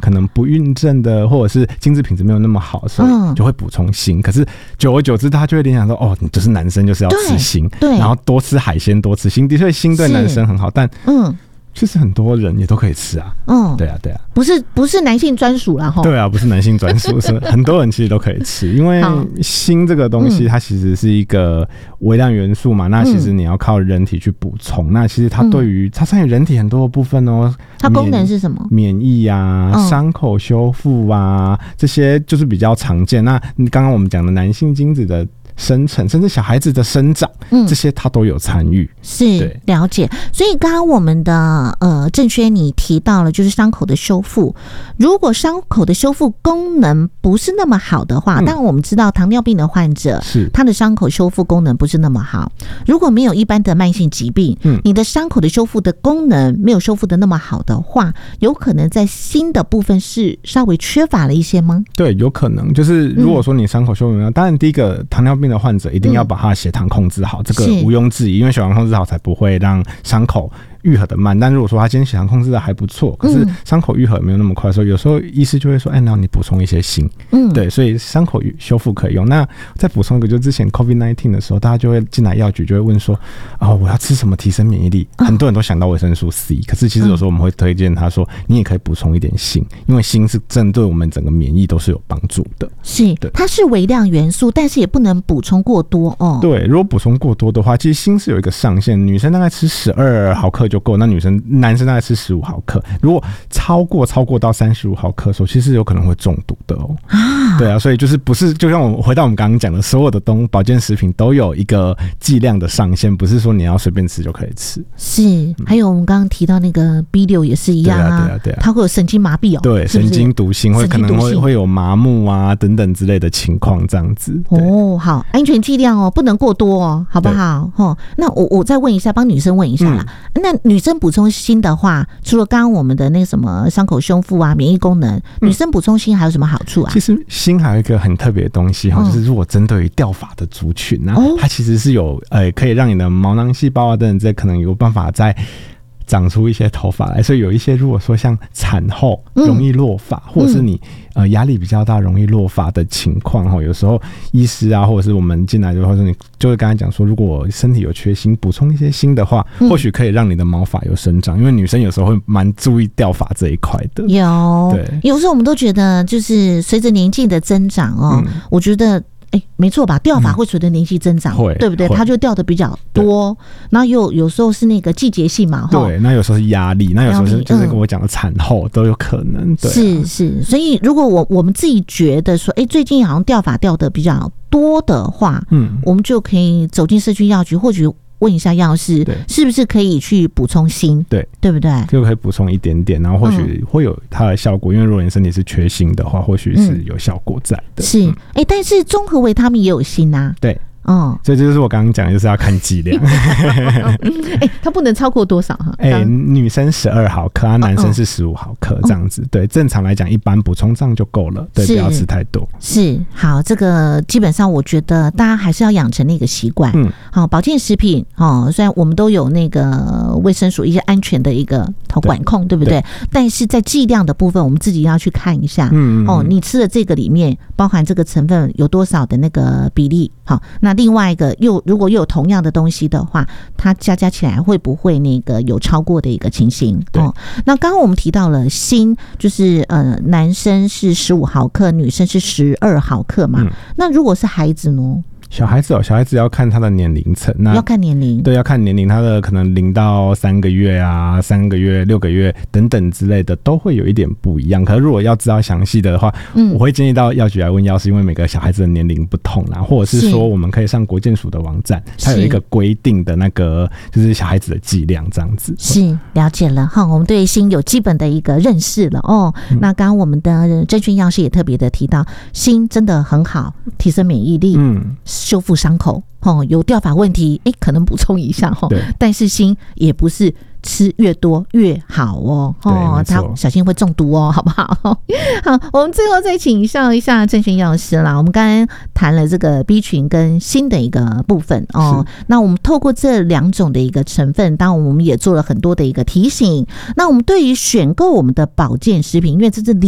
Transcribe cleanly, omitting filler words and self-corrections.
可能不孕症的，或者是精子品质没有那么好的时候，就会补充锌。可是久而久之，他就会联想说，哦，你就是男生就是要吃锌，然后多吃海鲜，多吃锌。的确，锌对男生很好，但其实很多人也都可以吃啊。对啊， 不是男性专属啦。 对啊，不是男性专属，是很多人其实都可以吃，因为锌这个东西，它其实是一个微量元素嘛。那其实你要靠人体去补充。那其实它对于它参与人体很多的部分哦。 它功能是什么？ 免疫啊，伤口修复啊，这些就是比较常见。那刚刚我们讲的男性精子的生成，甚至小孩子的生长，这些他都有参与。 是，了解。所以刚刚我们的郑轩你提到了，就是伤口的修复。如果伤口的修复功能不是那么好的话，当然我们知道糖尿病的患者，他的伤口修复功能不是那么好。如果没有一般的慢性疾病，你的伤口的修复的功能没有修复的那么好的话，有可能在锌的部分是稍微缺乏了一些吗？ 对，有可能。就是如果说你伤口修复，当然第一个糖尿病的患者一定要把他的血糖控制好，这个毋庸置疑，因为血糖控制好才不会让伤口愈合的慢。但如果说他今天血糖控制的还不错，可是伤口愈合没有那么快的时候，有时候医师就会说，那你补充一些锌。对，所以伤口修复可以用。那再补充一个，就之前 COVID-19 的时候，大家就会进来药局就会问说，我要吃什么提升免疫力？很多人都想到维生素 C， 可是其实有时候我们会推荐他说，你也可以补充一点锌，因为锌是针对我们整个免疫都是有帮助的。 是，它是微量元素，但是也不能补充过多哦。 对，如果补充过多的话，其实锌是有一个上限，女生大概吃12毫克就够，那男生大概吃15毫克。如果超过到35毫克的时候，其实有可能会中毒的哦。对啊，所以就是不是就像我们回到我们刚刚讲的，所有的保健食品都有一个剂量的上限，不是说你要随便吃就可以吃。 是，还有我们刚刚提到那个 B6 也是一样啊，对啊，它会有神经麻痹哦， 对，神经毒性可能会有麻木啊等等之类的情况这样子。 好，安全剂量哦，不能过多哦，好不好？那我再问一下，帮女生问一下啦。那女生补充锌的话，除了刚刚我们的那个什么伤口修复啊、免疫功能，女生补充锌还有什么好处啊？ 其实锌还有一个很特别的东西就是如果针对于掉发的族群啊，它其实是有可以让你的毛囊细胞啊等等这可能有办法在长出一些头发来，所以有一些如果说像产后容易落发，或者是你压力比较大容易落发的情况，有时候医师啊或者是我们进来的话，你就会跟他讲说，如果身体有缺锌，补充一些锌的话，或许可以让你的毛发有生长，因为女生有时候会蛮注意掉发这一块的。 有时候我们都觉得就是随着年纪的增长我觉得没错吧，掉发会随着年纪增长，对不对？它就掉的比较多，然后有时候是那个季节性嘛， 对，那有时候是压力，那有时候是就是跟我讲的产后都有可能，对啊， 是，所以如果我们自己觉得说，最近好像掉发掉的比较多的话，我们就可以走进社区药局，或许问一下药师是不是可以去补充锌，对不对？ 就可以补充一点点，然后或许会有它的效果，因为如果你身体是缺锌的话，或许是有效果在的。 是，但是综合维他命也有锌啊。 对。所以这就是我刚刚讲的，就是要看剂量。 它不能超过多少哈？ 女生12毫克，男生是15毫克这样子。对，正常来讲，一般补充这样就够了。对，不要吃太多。 是，好，这个基本上我觉得大家还是要养成那个习惯。好，保健食品虽然我们都有那个卫生署一些安全的一个管控，对不对？但是在剂量的部分，我们自己要去看一下。你吃的这个里面包含这个成分有多少的那个比例？好，那另外一个如果又有同样的东西的话，它加起来会不会那个有超过的一个情形？那刚刚我们提到了锌，就是男生是15毫克，女生是12毫克嘛。那如果是孩子呢？ 小孩子要看他的年龄层， 要看年龄， 对，要看年龄，他的可能0到3个月啊，3个月、6个月等等之类的，都会有一点不一样。可是如果要知道详细的话，我会建议到药局来问药师，因为每个小孩子的年龄不同啦，或者是说我们可以上国健署的网站，它有一个规定的那个就是小孩子的剂量这样子。 是，了解了哈，我们对锌有基本的一个认识了哦。那刚刚我们的郑轩药师也特别的提到，锌真的很好，提升免疫力，修复伤口，有掉发问题，可能补充一下，但是锌也不是吃越多越好哦，它小心会中毒哦，好不好？好，我们最后再请教一下郑轩药师啦。我们刚刚谈了这个 B 群跟锌的一个部分那我们透过这2种的一个成分，当然我们也做了很多的一个提醒。那我们对于选购我们的保健食品，因为这是